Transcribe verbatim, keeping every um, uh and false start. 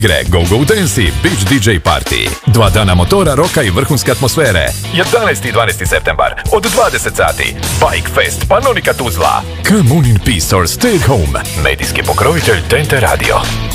Gre Go Go Dance i Beach D J Party. Dva dana motora, roka i vrhunske atmosfere. jedanaesti i dvanaesti septembar od dvadeset sati. Bike Fest Panonika Tuzla. Come on in peace or stay at home. Medijski pokrovitelj T N T Radio.